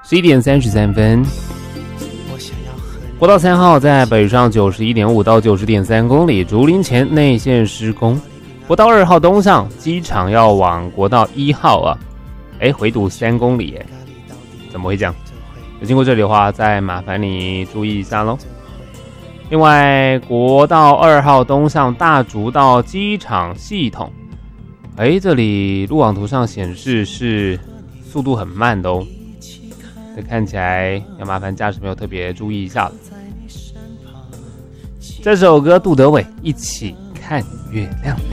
11:33。国道3号在北上91.5到90.3公里，竹林前内线施工。国道2号东向机场要往国道1号啊，回堵3公里怎么会这样？有经过这里的话，再麻烦你注意一下咯。另外，国道2号东向大竹到机场系统，这里路网图上显示是速度很慢的哦，这看起来要麻烦驾驶朋友特别注意一下了。这首歌杜德伟《一起看月亮》。